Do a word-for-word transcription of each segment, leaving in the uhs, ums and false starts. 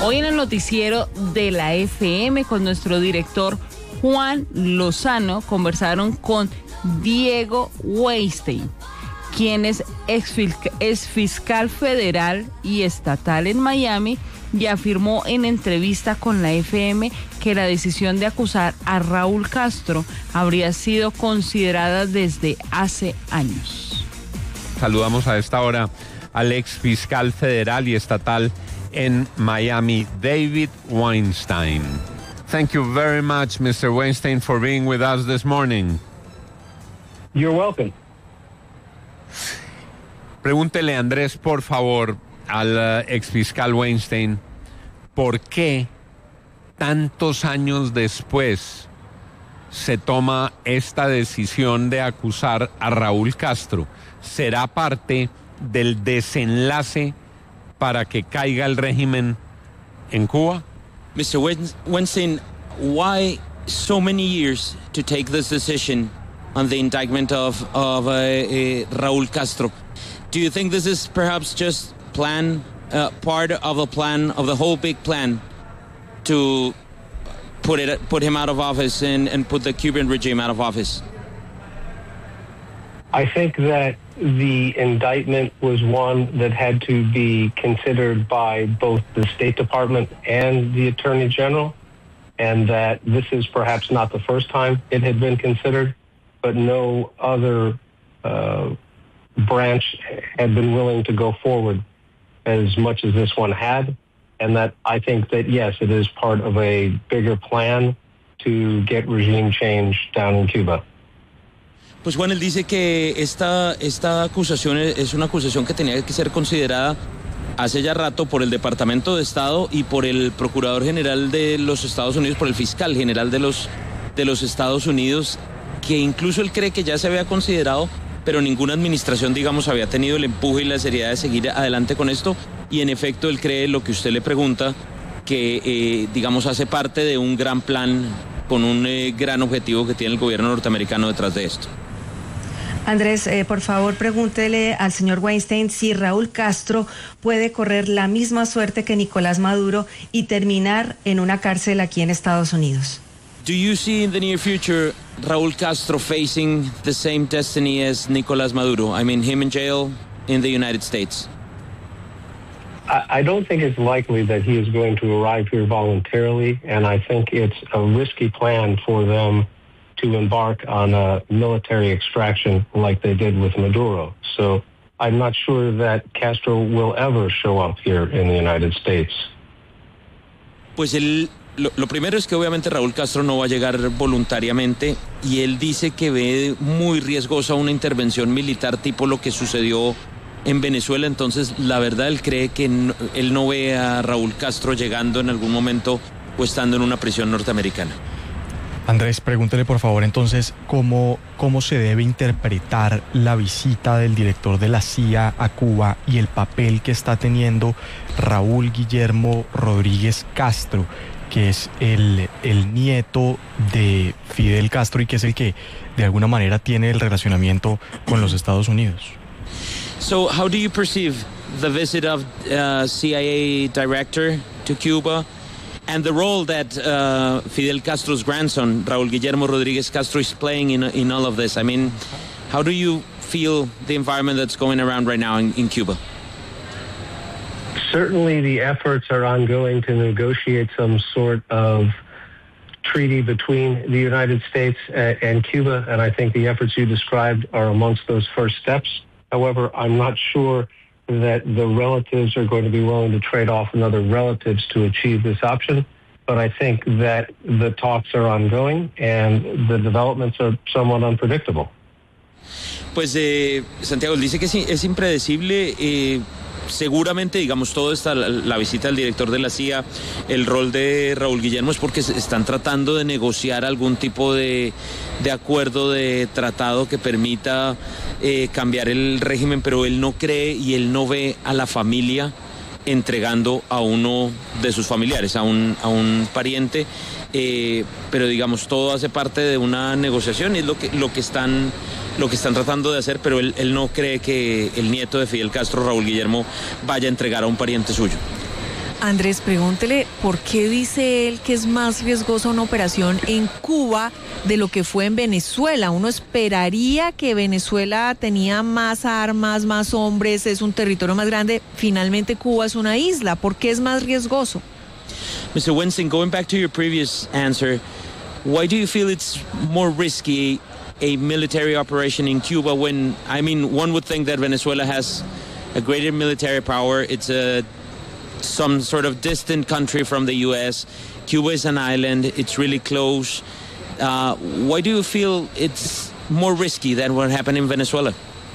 Hoy en el noticiero de la F M con nuestro director Juan Lozano conversaron con Diego Weinstein, quien es ex fiscal federal y estatal en Miami, y afirmó en entrevista con la F M que la decisión de acusar a Raúl Castro habría sido considerada desde hace años. Saludamos a esta hora al ex fiscal federal y estatal en Miami, David Weinstein. Thank you very much, mister Weinstein, for being with us this morning. You're welcome. Pregúntele, Andrés, por favor, al uh, exfiscal Weinstein, ¿por qué tantos años después se toma esta decisión de acusar a Raúl Castro? ¿Será parte del desenlace para que caiga el régimen en Cuba? mister Weinstein, why so many years to take this decision on the indictment of, of uh, uh, Raúl Castro? Do you think this is perhaps just plan, uh, part of the plan, of the whole big plan to put it, put him out of office and, and put the Cuban regime out of office? I think that the indictment was one that had to be considered by both the State Department and the Attorney General, and that this is perhaps not the first time it had been considered, but no other uh, branch had been willing to go forward as much as this one had, and that I think that, yes, it is part of a bigger plan to get regime change down in Cuba. Pues Juan, él dice que esta, esta acusación es una acusación que tenía que ser considerada hace ya rato por el Departamento de Estado y por el Procurador General de los Estados Unidos, por el Fiscal General de los, de los Estados Unidos, que incluso él cree que ya se había considerado, pero ninguna administración, digamos, había tenido el empuje y la seriedad de seguir adelante con esto, y en efecto él cree lo que usted le pregunta, que, eh, digamos, hace parte de un gran plan con un eh, gran objetivo que tiene el gobierno norteamericano detrás de esto. Andrés, eh, por favor, pregúntele al señor Weinstein si Raúl Castro puede correr la misma suerte que Nicolás Maduro y terminar en una cárcel aquí en Estados Unidos. Do you see in the near future Raúl Castro facing the same destiny as Nicolás Maduro? I mean, him in jail in the United States. I, I don't think it's likely that he is going to arrive here voluntarily, and I think it's a risky plan for them to embark on a military extraction like they did with Maduro. So I'm not sure that Castro will ever show up here in the United States. Pues él, lo, lo primero es que obviamente Raúl Castro no va a llegar voluntariamente, y él dice que ve muy riesgosa una intervención militar tipo lo que sucedió en Venezuela. Entonces, la verdad, él cree que no, él no ve a Raúl Castro llegando en algún momento o estando en una prisión norteamericana. Andrés, pregúntele por favor entonces cómo, cómo se debe interpretar la visita del director de la C I A a Cuba y el papel que está teniendo Raúl Guillermo Rodríguez Castro, que es el, el nieto de Fidel Castro y que es el que de alguna manera tiene el relacionamiento con los Estados Unidos. So, how do you perceive the visit of uh, C I A director to Cuba and the role that uh, Fidel Castro's grandson, Raúl Guillermo Rodríguez Castro, is playing in in all of this? I mean, how do you feel the environment that's going around right now in, in Cuba? Certainly the efforts are ongoing to negotiate some sort of treaty between the United States and Cuba, and I think the efforts you described are amongst those first steps. However, I'm not sure that the relatives are going to be willing to trade off another relatives to achieve this option. But I think that the talks are ongoing and the developments are somewhat unpredictable. Pues eh, Santiago dice que sí, es impredecible. Eh, seguramente, digamos, todo esta, la, la visita del director de la C I A, el rol de Raúl Guillermo es porque están tratando de negociar algún tipo de, de acuerdo, de tratado que permita eh, cambiar el régimen, pero él no cree y él no ve a la familia entregando a uno de sus familiares, a un, a un pariente, eh, pero digamos todo hace parte de una negociación y es lo que, lo que están lo que están tratando de hacer, pero él, él no cree que el nieto de Fidel Castro, Raúl Guillermo, vaya a entregar a un pariente suyo. Andrés, pregúntele por qué dice él que es más riesgosa una operación en Cuba de lo que fue en Venezuela. Uno esperaría que Venezuela tenía más armas, más hombres, es un territorio más grande. Finalmente Cuba es una isla. ¿Por qué es más riesgoso? mister Weinstein, going back to your previous answer, why do you feel it's more risky a military operation in Cuba when, I mean, one would think that Venezuela has a greater military power. It's a some sort of distant country from the U S. Cuba is an island. It's really close. Uh, why do you feel it's more risky than what happened in Venezuela?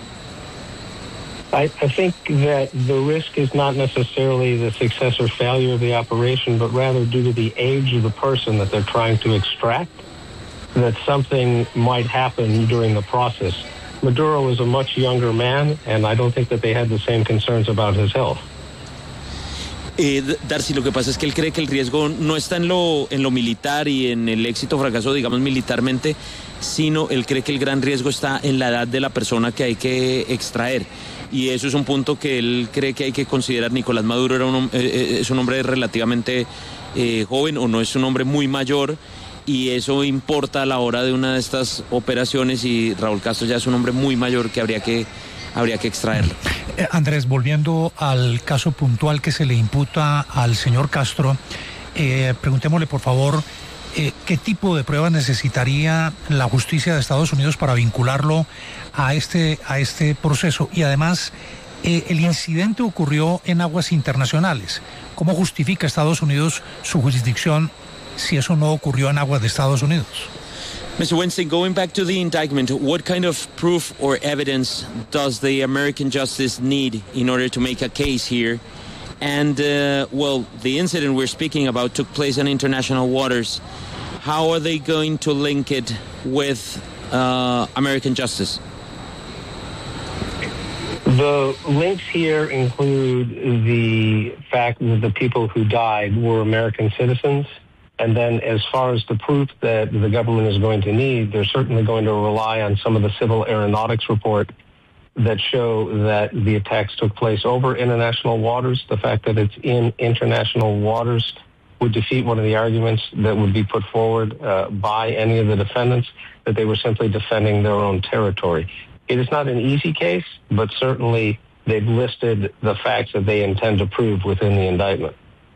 I, I think that the risk is not necessarily the success or failure of the operation, but rather due to the age of the person that they're trying to extract, that something might happen during the process. Maduro is a much younger man, and I don't think that they had the same concerns about his health. Eh, Darcy, lo que pasa es que él cree que el riesgo no está en lo, en lo militar y en el éxito o fracaso, digamos, militarmente, sino él cree que el gran riesgo está en la edad de la persona que hay que extraer. Y eso es un punto que él cree que hay que considerar. Nicolás Maduro era un, eh, es un hombre relativamente eh, joven, o no es un hombre muy mayor, y eso importa a la hora de una de estas operaciones, y Raúl Castro ya es un hombre muy mayor que habría que habría que extraerlo. Eh, Andrés, volviendo al caso puntual que se le imputa al señor Castro, eh, preguntémosle por favor eh, qué tipo de pruebas necesitaría la justicia de Estados Unidos para vincularlo a este, a este proceso, y además eh, el incidente ocurrió en aguas internacionales. ¿Cómo justifica Estados Unidos su jurisdicción si eso no ocurrió en aguas de Estados Unidos? mister Weinstein, going back to the indictment, what kind of proof or evidence does the American justice need in order to make a case here? And, uh, well, the incident we're speaking about took place in international waters. How are they going to link it with uh, American justice? The links here include the fact that the people who died were American citizens. And then as far as the proof that the government is going to need, they're certainly going to rely on some of the civil aeronautics report that show that the attacks took place over international waters. The fact that it's in international waters would defeat one of the arguments that would be put forward uh, by any of the defendants, that they were simply defending their own territory. It is not an easy case, but certainly they've listed the facts that they intend to prove within the indictment.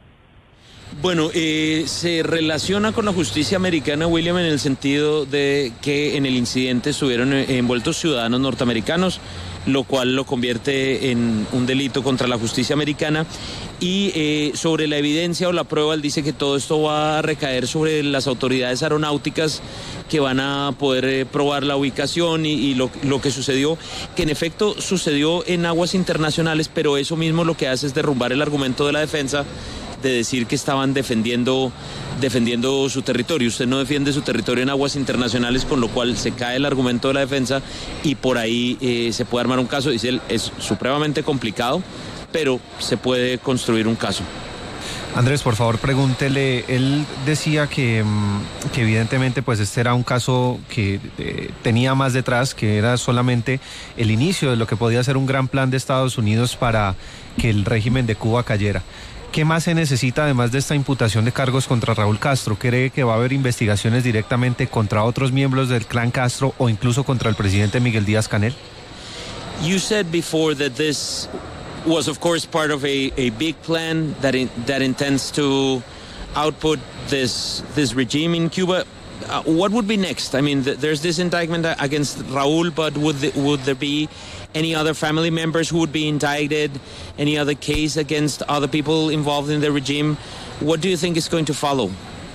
Bueno, eh, se relaciona con la justicia americana, William, en el sentido de que en el incidente estuvieron envueltos ciudadanos norteamericanos, lo cual lo convierte en un delito contra la justicia americana. Y eh, sobre la evidencia o la prueba, él dice que todo esto va a recaer sobre las autoridades aeronáuticas, que van a poder eh, probar la ubicación y, y lo, lo que sucedió, que en efecto sucedió en aguas internacionales, pero eso mismo lo que hace es derrumbar el argumento de la defensa de decir que estaban defendiendo, defendiendo su territorio. Usted no defiende su territorio en aguas internacionales, con lo cual se cae el argumento de la defensa y por ahí eh, se puede armar un caso. Dice él, es supremamente complicado, pero se puede construir un caso. Andrés, por favor, pregúntele, él decía que, que evidentemente pues este era un caso que eh, tenía más detrás, que era solamente el inicio de lo que podía ser un gran plan de Estados Unidos para que el régimen de Cuba cayera. ¿Qué más se necesita además de esta imputación de cargos contra Raúl Castro? ¿Cree que va a haber investigaciones directamente contra otros miembros del clan Castro o incluso contra el presidente Miguel Díaz-Canel? You said before that this was of course part of a, a big plan that in, that intends to output this this regime in Cuba. Uh, what would be next? I mean, th- there's this indictment against Raúl, but would the, would there be any other family members who would be indicted? Any other case against other people involved in the regime? What do you think is going to follow?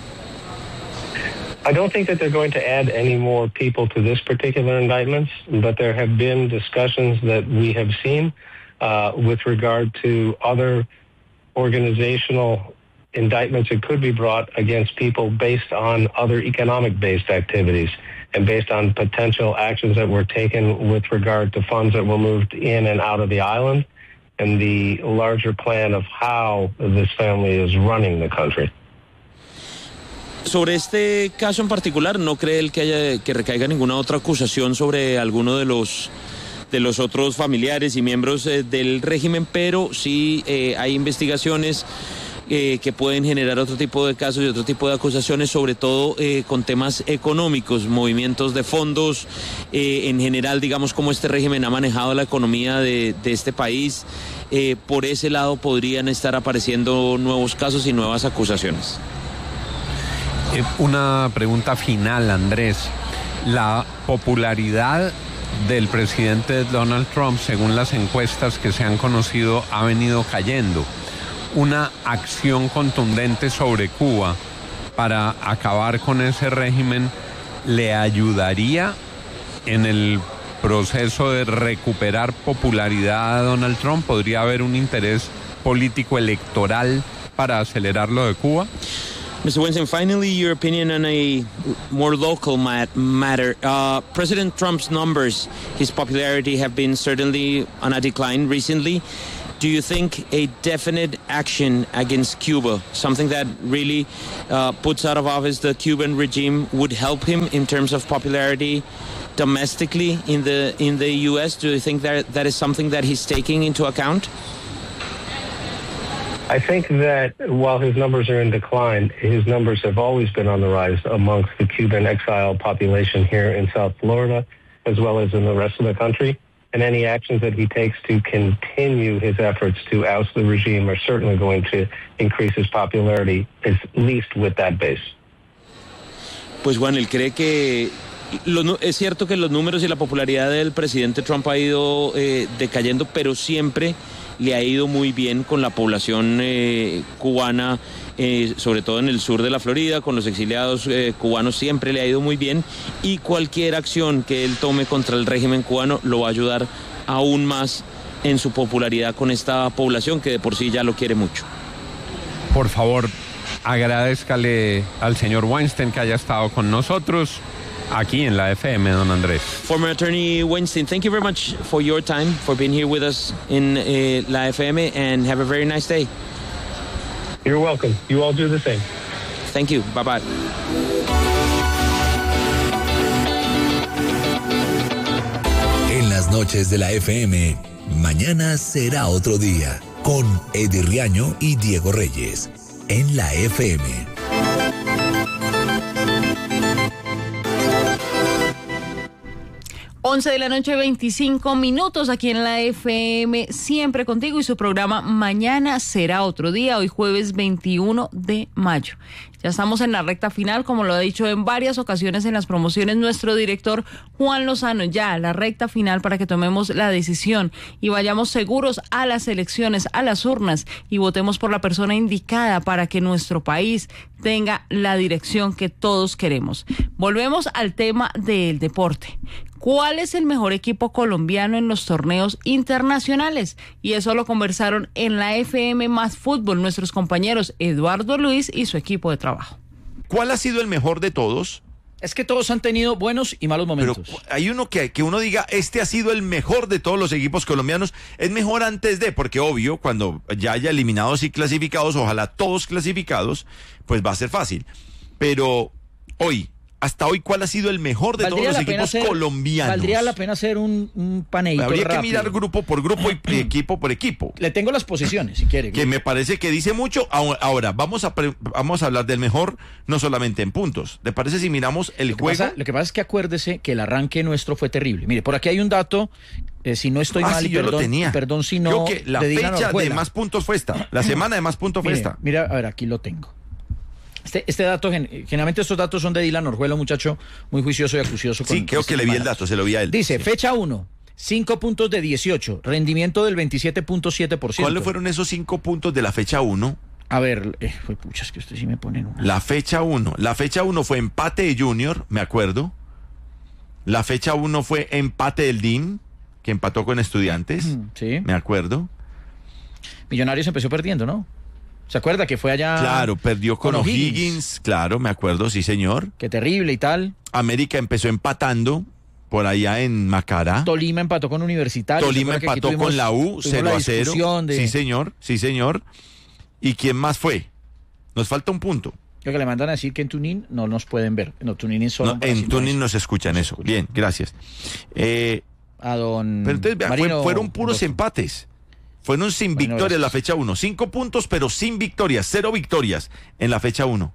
I don't think that they're going to add any more people to this particular indictment, but there have been discussions that we have seen uh, with regard to other organizational indictments that could be brought against people based on other economic-based activities and based on potential actions that were taken with regard to funds that were moved in and out of the island and the larger plan of how this family is running the country. Sobre este caso en particular, ¿no cree él que haya que recaiga ninguna otra acusación sobre alguno de los de los otros familiares y miembros eh, del régimen? Pero sí eh, hay investigaciones eh, que pueden generar otro tipo de casos y otro tipo de acusaciones, sobre todo eh, con temas económicos, movimientos de fondos, eh, en general, digamos, cómo este régimen ha manejado la economía de, de este país. Eh, por ese lado podrían estar apareciendo nuevos casos y nuevas acusaciones. Eh, una pregunta final, Andrés. La popularidad del presidente Donald Trump, según las encuestas que se han conocido, ha venido cayendo. Una acción contundente sobre Cuba para acabar con ese régimen le ayudaría en el proceso de recuperar popularidad a Donald Trump. ¿Podría haber un interés político electoral para acelerar lo de Cuba? Mister Winston, finally, your opinion on a more local mat- matter. Uh, President Trump's numbers, his popularity have been certainly on a decline recently. Do you think a definite action against Cuba, something that really uh, puts out of office the Cuban regime, would help him in terms of popularity domestically in the in the U S? Do you think that that is something that he's taking into account? I think that while his numbers are in decline, his numbers have always been on the rise amongst the Cuban exile population here in South Florida, as well as in the rest of the country. And any actions that he takes to continue his efforts to oust the regime are certainly going to increase his popularity, at least with that base. Pues Juan, él cree que Los, es cierto que los números y la popularidad del presidente Trump ha ido eh, decayendo, pero siempre le ha ido muy bien con la población eh, cubana, eh, sobre todo en el sur de la Florida, con los exiliados eh, cubanos siempre le ha ido muy bien, y cualquier acción que él tome contra el régimen cubano lo va a ayudar aún más en su popularidad con esta población que de por sí ya lo quiere mucho. Por favor, agradézcale al señor Weinstein que haya estado con nosotros aquí en la F M, don Andrés. Former Attorney Weinstein, thank you very much for your time, for being here with us in uh, la F M, and have a very nice day. You're welcome. You all do the same. Thank you. Bye-bye. En las noches de la F M, mañana será otro día, con Eddie Riaño y Diego Reyes, en la F M. once de la noche, veinticinco minutos aquí en la F M, siempre contigo, y su programa Mañana será otro día, hoy jueves veintiuno de mayo. Ya estamos en la recta final, como lo ha dicho en varias ocasiones en las promociones nuestro director Juan Lozano, ya la recta final para que tomemos la decisión y vayamos seguros a las elecciones, a las urnas, y votemos por la persona indicada para que nuestro país tenga la dirección que todos queremos. Volvemos al tema del deporte. ¿Cuál es el mejor equipo colombiano en los torneos internacionales? Y eso lo conversaron en la F M Más Fútbol nuestros compañeros Eduardo Luis y su equipo de trabajo. ¿Cuál ha sido el mejor de todos? Es que todos han tenido buenos y malos momentos. Pero hay uno que, que uno diga, este ha sido el mejor de todos los equipos colombianos. Es mejor antes de, porque obvio, cuando ya haya eliminados y clasificados, ojalá todos clasificados, pues va a ser fácil. Pero hoy, hasta hoy, ¿cuál ha sido el mejor de todos los equipos hacer, colombianos? Valdría la pena hacer un, un paneíto Habría rápido. que mirar grupo por grupo y equipo por equipo. Le tengo las posiciones, si quiere. Que me parece que dice mucho. Ahora, vamos a pre, vamos a hablar del mejor, no solamente en puntos. ¿Le parece si miramos el lo juego? Pasa, lo que pasa es que acuérdese que el arranque nuestro fue terrible. Mire, por aquí hay un dato, eh, si no estoy ah, mal, sí, y yo perdón, lo tenía. perdón si no. Yo que la de fecha de más puntos fue esta. La semana de más puntos fue mire, esta. Mira, a ver, aquí lo tengo. Este, este dato, generalmente estos datos son de Dylan Orjuela, muchacho muy juicioso y acucioso. Con sí, creo que le vi el dato, se lo vi a él. Dice, sí. fecha uno, cinco puntos de dieciocho, rendimiento del veintisiete punto siete por ciento. ¿Cuáles fueron esos cinco puntos de la fecha uno? A ver, eh, fue puchas que usted sí me pone en una. La fecha uno, la fecha uno fue empate de Junior, me acuerdo. La fecha uno fue empate del D I M, que empató con Estudiantes, sí. Me acuerdo. Millonarios empezó perdiendo, ¿no? ¿Se acuerda que fue allá? Claro, perdió con, con O'Higgins. O'Higgins, claro, me acuerdo, sí señor. Qué terrible y tal. América empezó empatando por allá en Macará. Tolima empató con Universitario. Tolima empató tuvimos, con la U, cero a cero. De... Sí señor, sí señor. ¿Y quién más fue? Nos falta un punto. Creo que le mandan a decir que en Tunín no nos pueden ver. No, Tunín es solo. No, en Tunín nos escuchan eso. Bien, gracias. Eh, a don pero entonces, Marino, fue, fueron puros empates. Fueron sin Bueno, victorias gracias. la fecha uno. Cinco puntos, pero sin victorias. Cero victorias en la fecha uno.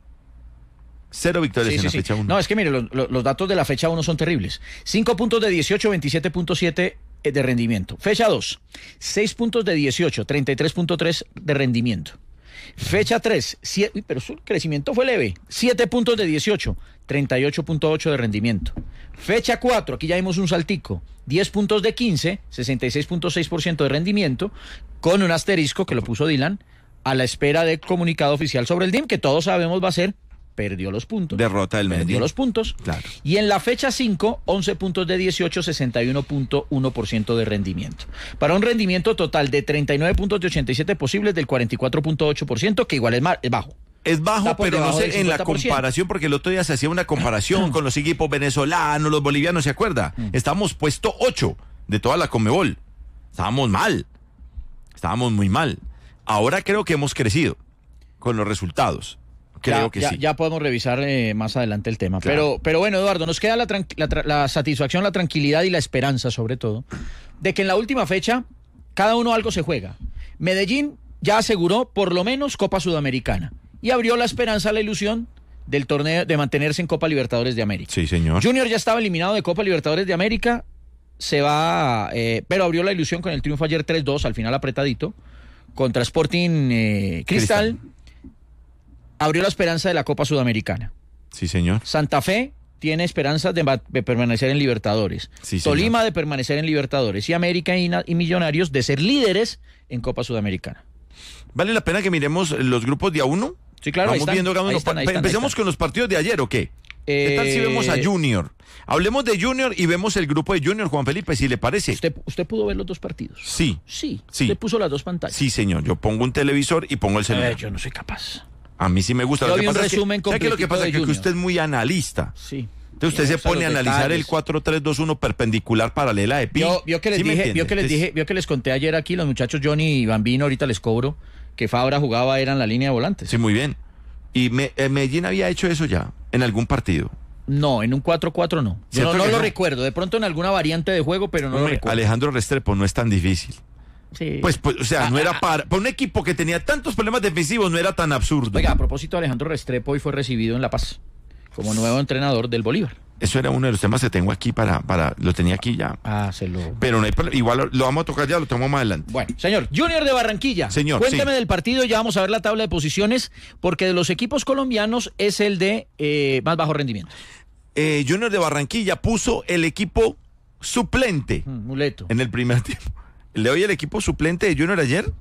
Cero victorias Sí, en sí, la sí. fecha uno. No, es que mire, lo- lo- los datos de la fecha uno son terribles. cinco puntos de dieciocho, veintisiete punto siete de rendimiento. Fecha dos, seis puntos de dieciocho, treinta y tres punto tres de rendimiento. Fecha tres, siete, pero su crecimiento fue leve. siete puntos de dieciocho, treinta y ocho punto ocho de rendimiento. Fecha cuatro, aquí ya vimos un saltico. diez puntos de quince, sesenta y seis punto seis por ciento de rendimiento, con un asterisco que lo puso Dylan, a la espera del comunicado oficial sobre el D I M, que todos sabemos va a ser, perdió los puntos. Derrota del Perdió Medellín. los puntos. Claro. Y en la fecha cinco, once puntos de dieciocho, sesenta y uno punto uno por ciento de rendimiento. Para un rendimiento total de treinta y nueve puntos de ochenta y siete posibles del cuarenta y cuatro punto ocho por ciento, que igual es, más, es bajo. Es bajo, Está por pero no debajo del sé, en la cincuenta por ciento. comparación, porque el otro día se hacía una comparación con los equipos venezolanos, los bolivianos, ¿se acuerda? Mm. Estábamos puesto ocho de toda la Conmebol. Estábamos mal. Estábamos muy mal. Ahora creo que hemos crecido con los resultados. Creo ya, que ya, sí. ya podemos revisar eh, más adelante el tema. Claro. Pero, pero bueno, Eduardo, nos queda la, tranqui- la, tra- la satisfacción, la tranquilidad y la esperanza, sobre todo, de que en la última fecha cada uno algo se juega. Medellín ya aseguró por lo menos Copa Sudamericana y abrió la esperanza, la ilusión del torneo de mantenerse en Copa Libertadores de América. Sí, señor. Junior ya estaba eliminado de Copa Libertadores de América, se va, eh, pero abrió la ilusión con el triunfo ayer tres dos, al final apretadito, contra Sporting eh, Cristal. Cristal. Abrió la esperanza de la Copa Sudamericana. Sí, señor. Santa Fe tiene esperanzas de, ma- de permanecer en Libertadores. Sí, señor. Tolima de permanecer en Libertadores. Y América y, Na- y Millonarios de ser líderes en Copa Sudamericana. ¿Vale la pena que miremos los grupos de a uno? Sí, claro, ahí Vamos están, viendo cada uno. ahí están, ahí Pa- están, ahí Empecemos están. con los partidos de ayer, ¿o qué? ¿Qué tal si Eh, vemos a Junior? Hablemos de Junior y vemos el grupo de Junior, Juan Felipe, si le parece. ¿Usted, usted pudo ver los dos partidos? Sí. Sí. Sí. Usted puso las dos pantallas. Sí, señor. Yo pongo un televisor y pongo el A celular. ver, yo no soy capaz. A mí sí me gusta. Yo Lo que vi un pasa es que- resumen ¿sabe qué es lo que completito pasa? de Que, que Junior. usted es muy analista. Sí. Entonces usted Me se gustan pone a los analizar detalles. el cuatro tres dos uno perpendicular paralela de pi. Vio, vio que les ¿Sí me dije, entiende? vio que les Entonces, dije, vio que les conté ayer aquí, los muchachos Johnny y Bambino, ahorita les cobro, que Fabra jugaba era en la línea de volantes. Sí, muy bien. Y me- eh, Medellín había hecho eso ya, en algún partido. No, en un cuatro cuatro no. Yo ¿Cierto no, no que lo no? recuerdo, de pronto en alguna variante de juego, pero no lo Hombre, recuerdo. Alejandro Restrepo no es tan difícil. Sí. Pues, pues, o sea, no era para, para un equipo que tenía tantos problemas defensivos, no era tan absurdo. Oiga, a propósito, Alejandro Restrepo hoy fue recibido en La Paz como nuevo entrenador del Bolívar. Eso era uno de los temas que tengo aquí para, para, lo tenía aquí ya. Ah, se lo... Pero no hay problema, igual lo, lo vamos a tocar ya, lo tomamos más adelante. Bueno, señor, Junior de Barranquilla. Señor, Cuénteme sí. del partido, ya vamos a ver la tabla de posiciones, porque de los equipos colombianos es el de eh, más bajo rendimiento. Eh, Junior de Barranquilla puso el equipo suplente Mm, muleto. en el primer tiempo. Le doy el equipo suplente de Junior ayer.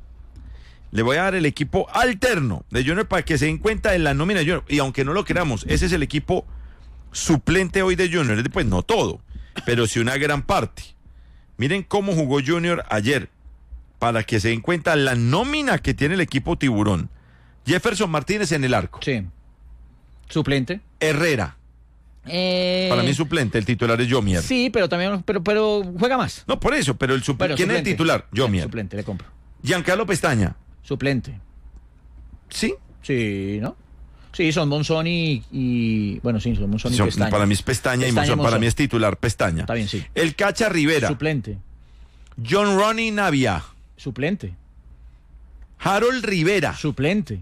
Le voy a dar el equipo alterno de Junior para que se den cuenta de la nómina de Junior. Y aunque no lo creamos, ese es el equipo suplente hoy de Junior. Pues no todo, pero sí una gran parte. Miren cómo jugó Junior ayer, para que se den cuenta la nómina que tiene el equipo Tiburón. Jefferson Martínez en el arco. Sí. Suplente. Herrera. Eh, Para mí suplente, el titular es Yomier. Sí, pero también, pero, pero juega más. No, por eso, pero el suplente. Bueno, ¿Quién es el suplente. titular? Yomier. Suplente, le compro. Giancarlo Pestaña. Suplente. ¿Sí? Sí, ¿no? Sí, son Monzón y, y- bueno, sí, son Monzón y Son- Pestaña. para mí es Pestaña, y Pestaña Monzón. y Para Monzón. mí es titular Pestaña. Está bien, sí. El Cacha Rivera. Suplente. John Ronnie Navia. Suplente. Harold Rivera. Suplente.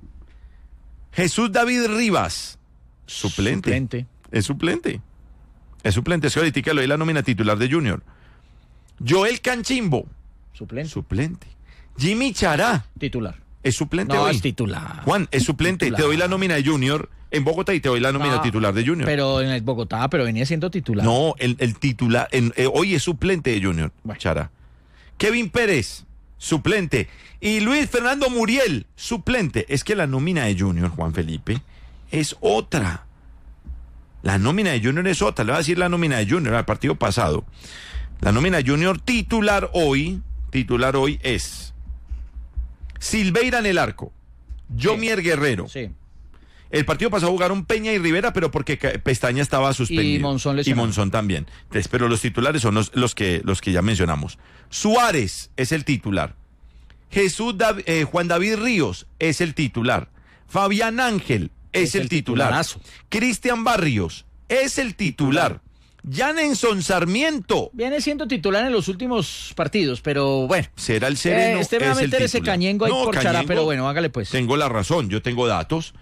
Jesús David Rivas. Suplente. Suplente. Es suplente. Es suplente. Es que ahorita lo di la nómina titular de Junior. Joel Canchimbo. Suplente. Suplente. Jimmy Chará. Titular. Es suplente No, hoy. es titular. Juan, es suplente. Titular. Te doy la nómina de Junior en Bogotá y te doy la nómina No, titular de Junior. Pero en el Bogotá, pero venía siendo titular. No, el, el titular, en- eh, hoy es suplente de Junior, Bueno. Chara. Kevin Pérez, suplente. Y Luis Fernando Muriel, suplente. Es que la nómina de Junior, Juan Felipe, es otra. La nómina de Junior es otra. Le voy a decir la nómina de Junior al partido pasado. La nómina de Junior titular hoy, titular hoy es Silveira en el arco, Yomier Guerrero. Sí. El partido pasado jugaron Peña y Rivera, pero porque Ca- Pestaña estaba suspendido. Y Monzón Y lesionado. Monzón también. Entonces, pero los titulares son los, los, que, los que ya mencionamos. Suárez es el titular. Jesús Dav- eh, Juan David Ríos es el titular. Fabián Ángel es, Es el, el titular. titularazo. Cristian Barrios es el titular. Janenson Sarmiento. Viene siendo titular en los últimos partidos, pero bueno. Será el sereno. Eh, este me va a meter ese cañengo ahí no, por Chará, pero bueno, hágale pues. Tengo la razón, yo tengo datos.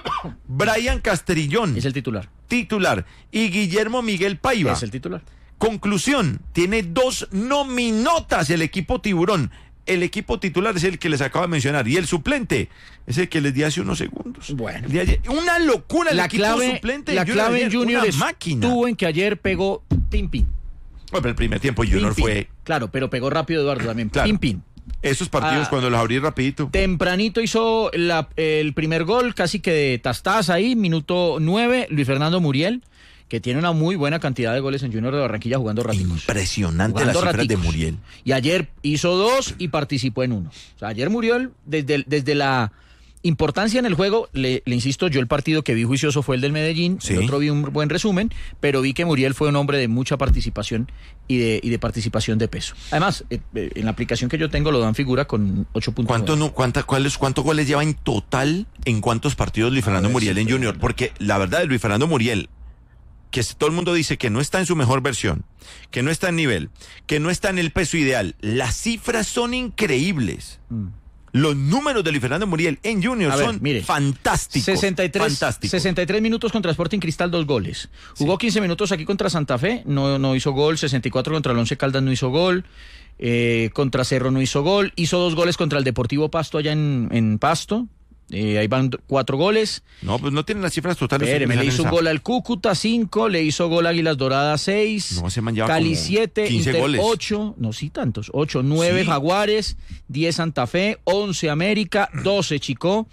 Brian Castrillón. Es el titular. Titular. Y Guillermo Miguel Paiva. Es el titular. Conclusión, tiene dos nominotas el equipo Tiburón. El equipo titular es el que les acabo de mencionar y el suplente es el que les di hace unos segundos. Bueno. Una locura el la equipo clave, suplente. La Junior clave en ayer, Junior una es, máquina. tuvo en que ayer pegó pim pim. Bueno, pero el primer tiempo Junior pim, fue... pim. Claro, pero pegó rápido Eduardo también. Claro. Pim pim. Esos partidos Ah, cuando los abrí rapidito. Tempranito hizo la, el primer gol, casi que de tastaz ahí, minuto nueve, Luis Fernando Muriel, que tiene una muy buena cantidad de goles en Junior de Barranquilla jugando ráticos. Impresionante Jugando las cifras raticos. de Muriel. Y ayer hizo dos y participó en uno. O sea, ayer Muriel, desde, desde la importancia en el juego, le, le insisto, yo el partido que vi juicioso fue el del Medellín, Sí. el otro vi un buen resumen, pero vi que Muriel fue un hombre de mucha participación y de, y de participación de peso. Además, eh, eh, en la aplicación que yo tengo lo dan figura con ocho puntos. ¿Cuánto no, cuánta, cuáles, ¿Cuántos goles lleva en total en cuántos partidos Luis Fernando ver, Muriel sí, en pero- Junior? Porque la verdad de Luis Fernando Muriel, que todo el mundo dice que no está en su mejor versión, que no está en nivel, que no está en el peso ideal, las cifras son increíbles. Mm. Los números de Luis Fernando Muriel en Junior A ver, son mire, fantásticos. sesenta y tres, fantásticos. sesenta y tres minutos contra Sporting Cristal, dos goles. Jugó quince minutos aquí contra Santa Fe, no, no hizo gol. sesenta y cuatro contra el Once Caldas, no hizo gol. Eh, contra Cerro no hizo gol. Hizo dos goles contra el Deportivo Pasto allá en, en Pasto. Eh, ahí van cuatro goles. No, pues no tienen las cifras totales. Espéreme, le Esa- hizo un gol al Cúcuta, cinco. Le hizo gol a Águilas Doradas, seis. No, ese man lleva Cali, como siete. quince Inter, goles. ocho. No, sí, tantos. ocho, nueve Sí. Jaguares, diez Santa Fe, once América, doce Chicó,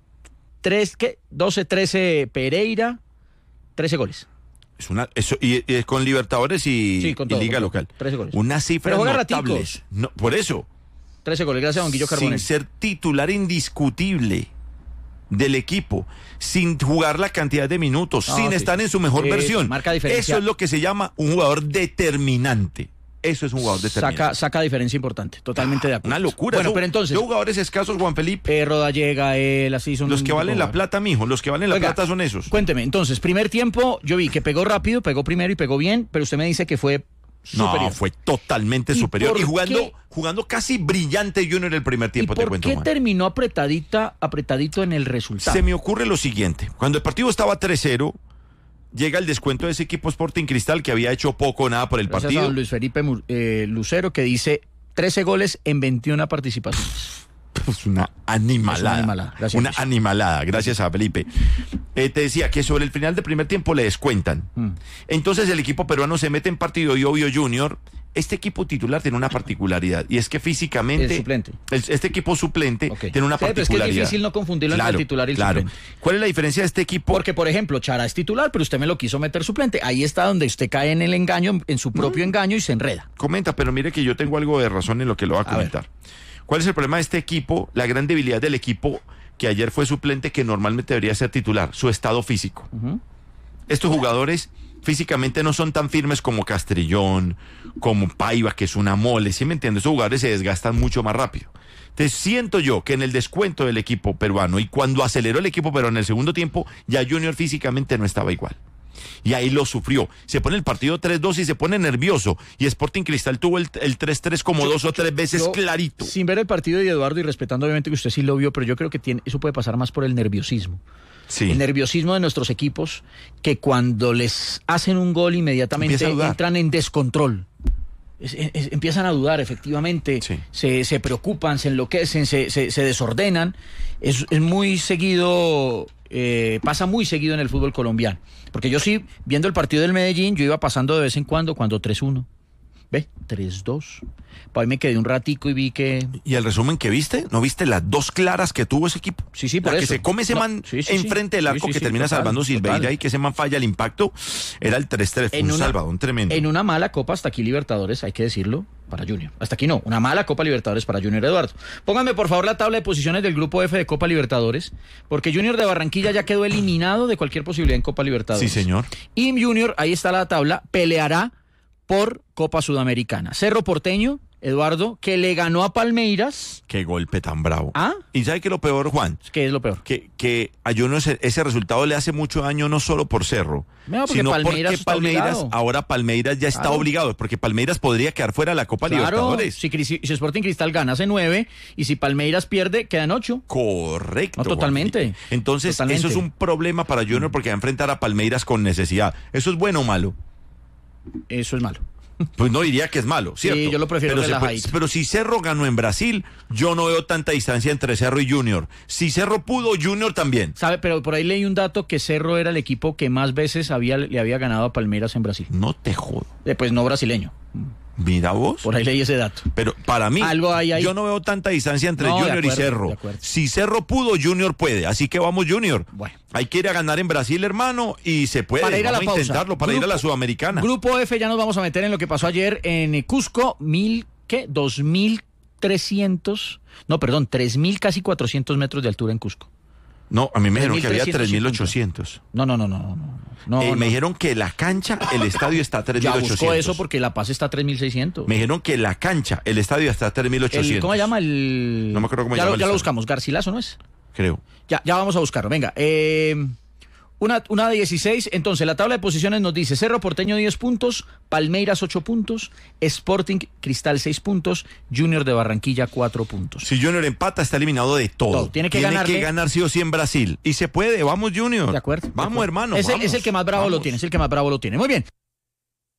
tres, ¿qué? doce, trece Pereira, trece goles. Es una, eso, y, y es con Libertadores y, Sí, con y todo, Liga con todo. local. trece goles. Una cifra Pero juega notable. raticos. No, por eso. trece goles, gracias a Don Guillo Sin Carbonell. ser titular indiscutible del equipo, sin jugar la cantidad de minutos, No, sin sí. estar en su mejor Eso, versión. marca diferencia. Eso es lo que se llama un jugador determinante. Eso es un jugador determinante. Saca, saca diferencia importante, totalmente de acuerdo. Una locura. Bueno, Eso- pero entonces, de jugadores escasos, Juan Felipe. eh, Rodallega, él, así son. Los que valen la jugadores. plata, mijo. Los que valen la Oiga, plata son esos. Cuénteme, entonces, primer tiempo, yo vi que pegó rápido, pegó primero y pegó bien, pero usted me dice que fue superior. No, fue totalmente ¿Y superior. por Y jugando, qué? jugando casi brillante Junior el primer ¿Y tiempo, te por cuento, qué Juan. terminó apretadita, apretadito en el resultado? Se me ocurre lo siguiente. Cuando el partido estaba tres cero, llega el descuento de ese equipo Sporting Cristal que había hecho poco o nada por el Gracias a partido. don Luis Felipe Mu- eh, Lucero, que dice trece goles en veintiuna participaciones. Es una animalada. Es una animalada. Gracias, Una Luis. animalada. Gracias a Felipe. Eh, te decía que sobre el final del primer tiempo le descuentan. Mm. Entonces el equipo peruano se mete en partido y obvio Junior. Este equipo titular tiene una particularidad y es que físicamente El suplente. el- este equipo suplente Ok. tiene una Sí, pero es que es particularidad. difícil no confundirlo entre Claro, el titular y el claro. suplente. ¿Cuál es la diferencia de este equipo? Porque, por ejemplo, Chara es titular, pero usted me lo quiso meter suplente. Ahí está donde usted cae en el engaño, en su propio engaño y se enreda. Comenta, pero mire que yo tengo algo de razón en lo que lo va a A ver. comentar. ¿Cuál es el problema de este equipo? La gran debilidad del equipo que ayer fue suplente, que normalmente debería ser titular, su estado físico. Ujú. Estos jugadores físicamente no son tan firmes como Castrillón, como Paiva, que es una mole, ¿sí me entiendes? Esos jugadores se desgastan mucho más rápido. Entonces siento yo que en el descuento del equipo peruano y cuando aceleró el equipo peruano en el segundo tiempo, ya Junior físicamente no estaba igual. Y ahí lo sufrió. Se pone el partido tres dos y se pone nervioso. Y Sporting Cristal tuvo el, el tres tres como dos o tres veces Yo, clarito. Sin ver el partido de Eduardo y respetando obviamente que usted sí lo vio, pero yo creo que tiene, eso puede pasar más por el nerviosismo. Sí. El nerviosismo de nuestros equipos, que cuando les hacen un gol inmediatamente Empieza a dudar. entran en descontrol. Es- es- empiezan a dudar, efectivamente, Sí. se, se preocupan, se enloquecen, se, se- se desordenan. Es, es muy seguido, eh, pasa muy seguido en el fútbol colombiano. Porque yo sí, viendo el partido del Medellín, yo iba pasando de vez en cuando, cuando tres uno. ¿Ve? tres dos. Pues ahí me quedé un ratico y vi que... ¿Y el resumen que viste? ¿No viste las dos claras que tuvo ese equipo? Sí, sí, por La que eso. se come ese No, man sí, sí, sí. enfrente del Sí, arco sí, que sí, termina total, salvando Silveira total. y que ese man falla el impacto, era el tres tres, fue En un una- salvadón tremendo. En una mala Copa hasta aquí Libertadores, hay que decirlo, para Junior. Hasta aquí no, una mala Copa Libertadores para Junior Eduardo. Pónganme por favor la tabla de posiciones del grupo F de Copa Libertadores, porque Junior de Barranquilla ya quedó eliminado de cualquier posibilidad en Copa Libertadores. Sí, señor. Y Junior, ahí está la tabla, peleará por Copa Sudamericana. Cerro Porteño Eduardo, que le ganó a Palmeiras. Qué golpe tan bravo. ¿Ah? ¿Y sabe qué es lo peor, Juan? ¿Qué es lo peor? Que, que a Junior ese, ese resultado le hace mucho daño no solo por Cerro, no, porque sino Palmeiras porque está Palmeiras, obligado. ahora Palmeiras ya está Claro. obligado, porque Palmeiras podría quedar fuera de la Copa Claro, Libertadores. si, Cris- si Sporting Cristal gana hace nueve y si Palmeiras pierde, quedan ocho. Correcto. No, totalmente. Juanito. Entonces, Totalmente. eso es un problema para Junior porque va a enfrentar a Palmeiras con necesidad. ¿Eso es bueno o malo? Eso es malo. Pues no diría que es malo, ¿cierto? Sí, yo lo prefiero pero, se puede- relajadito. pero si Cerro ganó en Brasil, yo no veo tanta distancia entre Cerro y Junior. Si Cerro pudo, Junior también. ¿Sabe? Pero por ahí leí un dato que Cerro era el equipo que más veces había, le había ganado a Palmeiras en Brasil. No te jodo. Eh, pues no brasileño. Mira vos. Por ahí leí ese dato. Pero para mí, Algo hay ahí. yo no veo tanta distancia entre No, de Junior acuerdo, y Cerro. de acuerdo. Si Cerro pudo, Junior puede. Así que vamos, Junior. Bueno. Hay que ir a ganar en Brasil, hermano, y se puede. Para ir a la vamos a pausa. intentarlo, para ir a la Sudamericana. Grupo F, ya nos vamos a meter en lo que pasó ayer en Cusco, mil, ¿qué? Dos mil trescientos, no, perdón, tres mil casi cuatrocientos metros de altura en Cusco. No, a mí me dijeron que había tres mil trescientos tres mil ochocientos. No, no, no, no, no. no, Eh, no. Me dijeron que la cancha, el estadio está a tres mil Ya ochocientos. busco eso porque La Paz está a tres mil seiscientos. Me dijeron que la cancha, el estadio está a tres mil ochocientos. El- ¿Cómo se llama? El... No me acuerdo cómo ya llama Lo, el ya lo estadio. buscamos, Garcilaso, ¿no es? Creo. Ya, ya vamos a buscarlo. Venga, eh, una, una de dieciséis. Entonces, la tabla de posiciones nos dice Cerro Porteño diez puntos, Palmeiras ocho puntos, Sporting Cristal seis puntos, Junior de Barranquilla cuatro puntos. Si Junior empata, está eliminado de todo. Todo. Tiene que Tiene ganarle. que ganar sí o sí en Brasil. Y se puede. Vamos, Junior. De acuerdo. Vamos, de acuerdo. hermano. Es, el- vamos, es el que más bravo lo vamos. tiene, es el que más bravo lo tiene. Muy bien.